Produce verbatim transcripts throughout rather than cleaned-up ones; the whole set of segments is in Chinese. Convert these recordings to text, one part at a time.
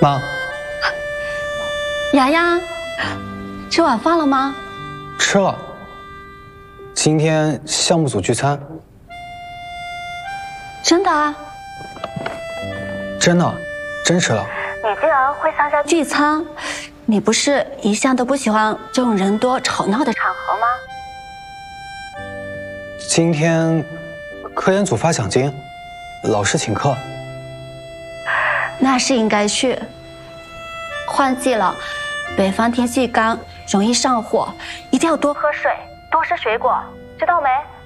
妈， 洋洋，吃晚饭了吗？ 吃了。今天项目组聚餐。 真的啊？ 真的，真吃了。 你竟然会参加聚餐？你不是一向都不喜欢这种人多吵闹的场合吗？ 今天科研组发奖金，老师请客。 那是应该去。换季了，北方天气干，容易上火，一定要多喝水，多吃水果，知道没？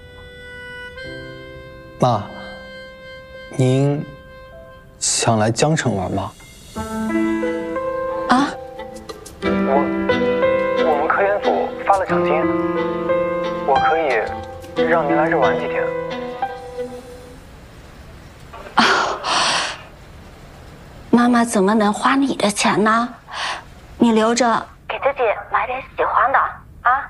妈，您想来江城玩吗？ 啊？ 我我们科研组发了奖金，我可以让您来这玩几天。 妈妈怎么能花你的钱呢？你留着给自己买点喜欢的啊。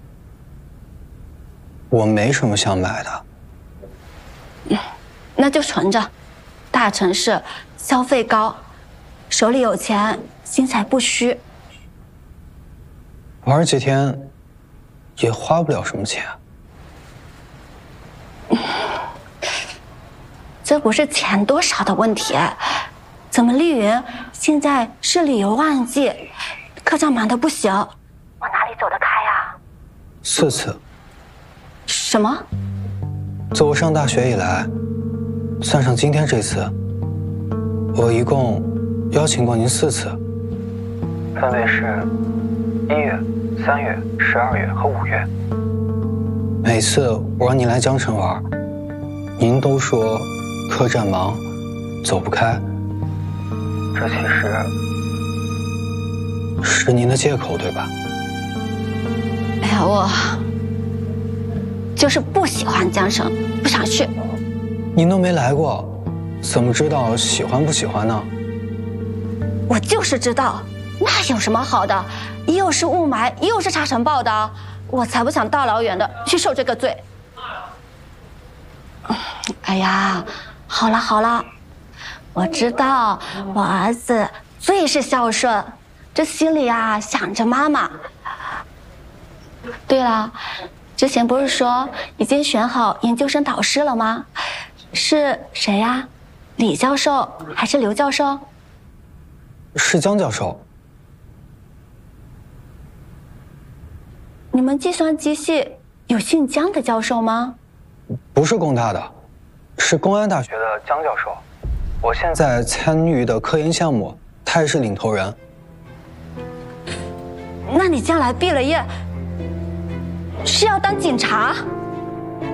我没什么想买的。 嗯，那就存着。大城市消费高，手里有钱，心才不虚。 玩几天也花不了什么钱。 嗯，这不是钱多少的问题。怎么丽云现在是旅游旺季，科长忙得不行，我哪里走得开呀？ 四次。 什么？ 自我上大学以来，算上今天这次，我一共邀请过您四次，分别是一月、三月、十二月和五月。每次我让您来江城玩，您都说科站忙，走不开。这其实是您的借口，对吧？ 哎呀，我就是不喜欢江城，不想去。 您都没来过，怎么知道喜欢不喜欢呢？ 我就是知道，那有什么好的？又是雾霾，又是沙尘暴的，我才不想大老远的去受这个罪。哎呀，好了好了。我知道我儿子最是孝顺，这心里啊想着妈妈。对了，之前不是说已经选好研究生导师了吗？是谁呀？李教授还是刘教授？ 是江教授。 你们计算机系有姓江的教授吗？ 不是工大的，是公安大学的江教授。我现在参与的科研项目，他也是领头人。 那你将来毕了业是要当警察？